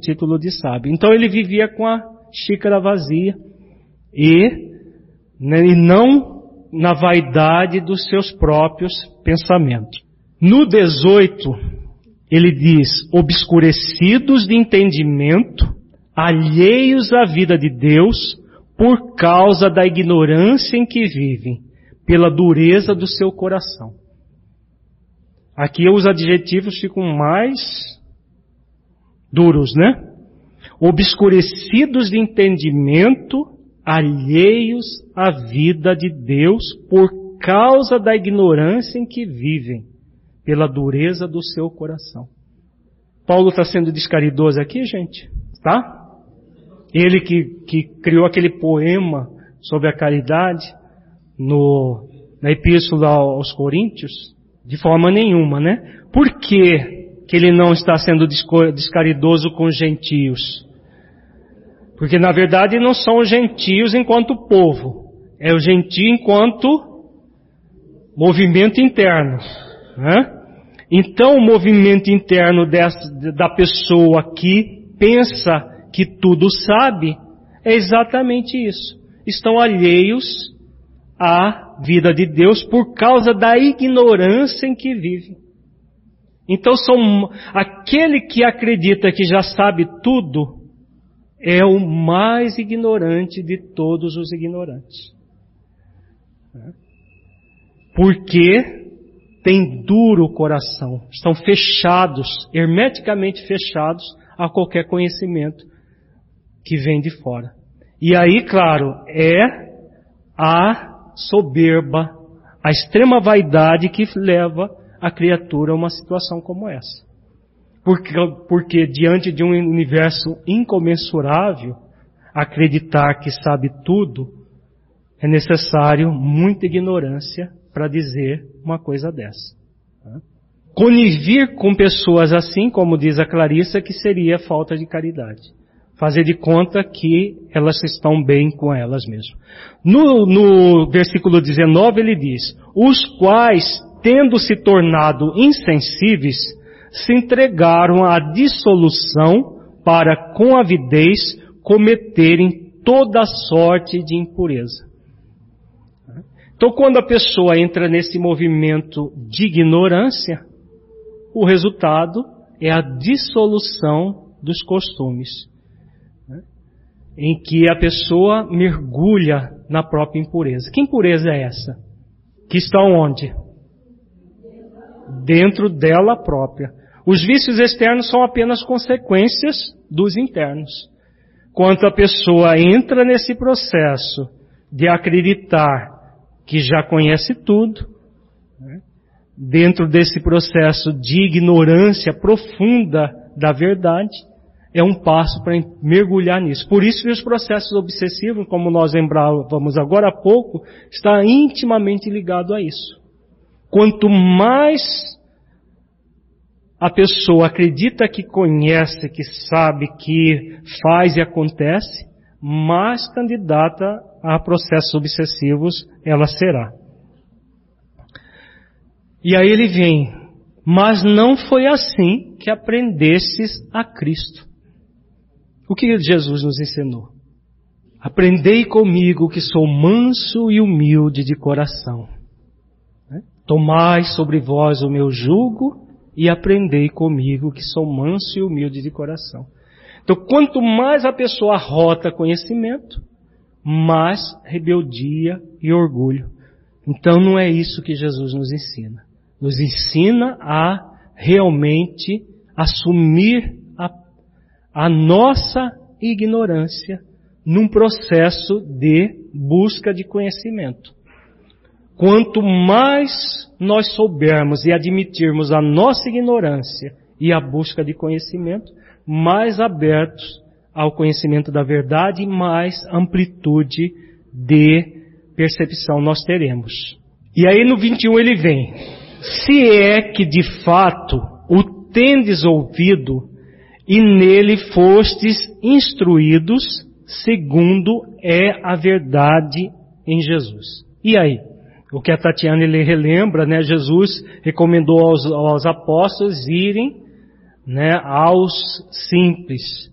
título de sábio. Então ele vivia com a xícara vazia e não na vaidade dos seus próprios pensamentos. No 18, ele diz, obscurecidos de entendimento, alheios à vida de Deus, por causa da ignorância em que vivem, pela dureza do seu coração. Aqui os adjetivos ficam mais duros, né? Obscurecidos de entendimento, alheios à vida de Deus, por causa da ignorância em que vivem, pela dureza do seu coração. Paulo está sendo descaridoso aqui, gente? Tá? Ele que criou aquele poema sobre a caridade na Epístola aos Coríntios, de forma nenhuma, né? Por que ele não está sendo descaridoso com os gentios? Porque na verdade não são os gentios enquanto povo, é o gentio enquanto movimento interno, né? Então o movimento interno da pessoa que pensa que tudo sabe, é exatamente isso. Estão alheios à vida de Deus por causa da ignorância em que vivem. Então aquele que acredita que já sabe tudo, é o mais ignorante de todos os ignorantes. Porque tem duro coração, estão fechados, hermeticamente fechados a qualquer conhecimento que vem de fora. E aí, claro, é a soberba, a extrema vaidade que leva a criatura a uma situação como essa. Porque diante de um universo incomensurável, acreditar que sabe tudo, é necessário muita ignorância para dizer uma coisa dessa. Conivir com pessoas assim, como diz a Clarissa, que seria falta de caridade. Fazer de conta que elas estão bem com elas mesmas. No versículo 19 ele diz, os quais, tendo se tornado insensíveis, se entregaram à dissolução para, com avidez, cometerem toda sorte de impureza. Então, quando a pessoa entra nesse movimento de ignorância, o resultado é a dissolução dos costumes, em que a pessoa mergulha na própria impureza. Que impureza é essa? Que está onde? Dentro dela própria. Os vícios externos são apenas consequências dos internos. Quando a pessoa entra nesse processo de acreditar que já conhece tudo, dentro desse processo de ignorância profunda da verdade, é um passo para mergulhar nisso. Por isso que os processos obsessivos, como nós lembrávamos agora há pouco, está intimamente ligado a isso. Quanto mais a pessoa acredita que conhece, que sabe, que faz e acontece, mais candidata a processos obsessivos ela será. E aí ele vem, mas não foi assim que aprendestes a Cristo. O que Jesus nos ensinou? Aprendei comigo que sou manso e humilde de coração. Tomai sobre vós o meu jugo e aprendei comigo que sou manso e humilde de coração. Então, quanto mais a pessoa arrota conhecimento, mais rebeldia e orgulho. Então, não é isso que Jesus nos ensina. Nos ensina a realmente assumir a nossa ignorância num processo de busca de conhecimento. Quanto mais nós soubermos e admitirmos a nossa ignorância e a busca de conhecimento, mais abertos ao conhecimento da verdade, mais amplitude de percepção nós teremos. E aí no 21 ele vem, se é que de fato o tendes ouvido e nele fostes instruídos, segundo é a verdade em Jesus. E aí? O que a Tatiana ele relembra, né? Jesus recomendou aos apóstolos irem, né, aos simples,